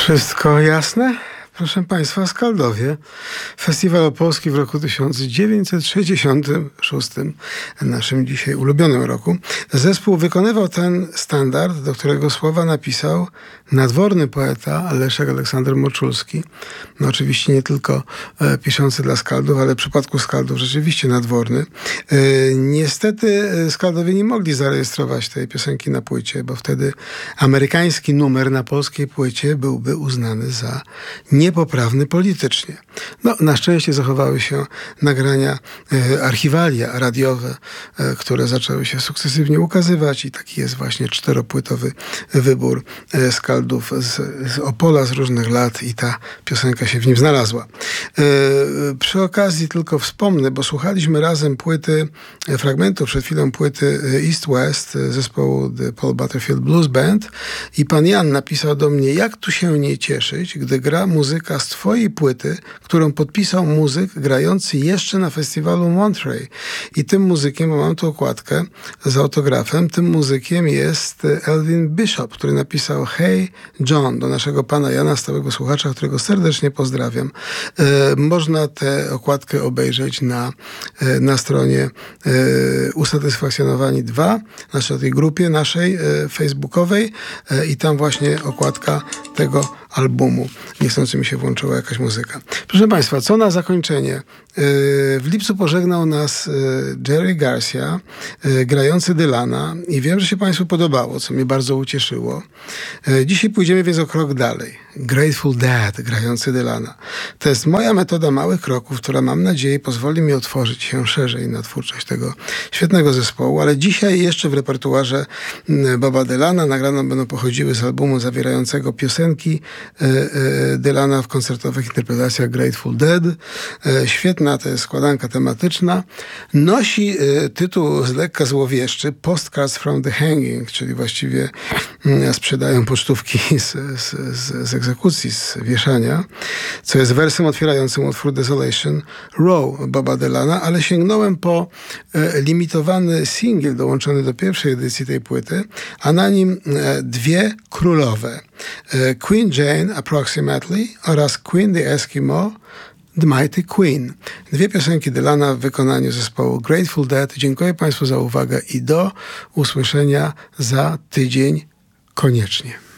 Wszystko jasne? Proszę Państwa, Skaldowie. Festiwal Opolski w roku 1966, naszym dzisiaj ulubionym roku. Zespół wykonywał ten standard, do którego słowa napisał nadworny poeta Leszek Aleksander Moczulski. No oczywiście nie tylko piszący dla Skaldów, ale w przypadku Skaldów rzeczywiście nadworny. Niestety Skaldowie nie mogli zarejestrować tej piosenki na płycie, bo wtedy amerykański numer na polskiej płycie byłby uznany za niepoprawny politycznie. No, na szczęście zachowały się nagrania, archiwalia radiowe, które zaczęły się sukcesywnie ukazywać i taki jest właśnie 4-płytowy wybór Skaldów z Opola z różnych lat i ta piosenka się w nim znalazła. Przy okazji tylko wspomnę, bo słuchaliśmy razem fragmentów przed chwilą płyty East West zespołu The Paul Butterfield Blues Band i pan Jan napisał do mnie, jak tu się nie cieszyć, gdy gra muzyka z twojej płyty, którą podpisał muzyk grający jeszcze na festiwalu Monterey. I tym muzykiem, bo mam tu okładkę z autografem, tym muzykiem jest Elvin Bishop, który napisał Hey John do naszego pana Jana, stałego słuchacza, którego serdecznie pozdrawiam. Można tę okładkę obejrzeć na stronie Usatysfakcjonowani 2, znaczy tej grupie naszej facebookowej i tam właśnie okładka tego albumu. Niechcący mi się włączyła jakaś muzyka. Proszę Państwa, co na zakończenie? W lipcu pożegnał nas Jerry Garcia, grający Dylana i wiem, że się Państwu podobało, co mnie bardzo ucieszyło. Dzisiaj pójdziemy więc o krok dalej. Grateful Dead, grający Dylana. To jest moja metoda małych kroków, która mam nadzieję pozwoli mi otworzyć się szerzej na twórczość tego świetnego zespołu, ale dzisiaj jeszcze w repertuarze Boba Dylana nagrane będą pochodziły z albumu zawierającego piosenki Dylana w koncertowych interpretacjach Grateful Dead. Świetna to jest składanka tematyczna. Nosi tytuł z lekka złowieszczy Postcards from the Hanging, czyli właściwie sprzedają pocztówki z egzekucji, z wieszania, co jest wersem otwierającym utwór Desolation Row Boba Dylana, ale sięgnąłem po limitowany singiel dołączony do pierwszej edycji tej płyty, a na nim dwie królowe. Queen Jane Approximately oraz Queen the Eskimo The Mighty Queen. Dwie piosenki Dylana w wykonaniu zespołu Grateful Dead. Dziękuję Państwu za uwagę i do usłyszenia za tydzień koniecznie.